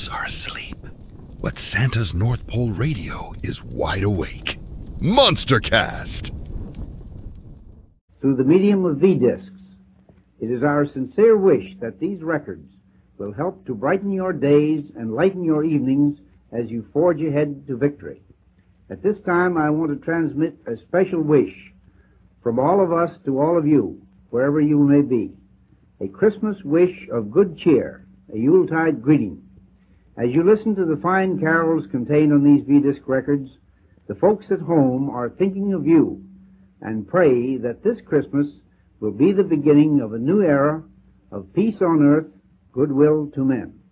elves are asleep, but Santa's North Pole radio is wide awake. Monstercast! Through the medium of V-Discs, it is our sincere wish that these records will help to brighten your days and lighten your evenings as you forge ahead to victory. At this time, I want to transmit a special wish from all of us to all of you, wherever you may be. A Christmas wish of good cheer, a Yuletide greeting. As you listen to the fine carols contained on these V-Disc records, the folks at home are thinking of you and pray that this Christmas will be the beginning of a new era of peace on earth, goodwill to men.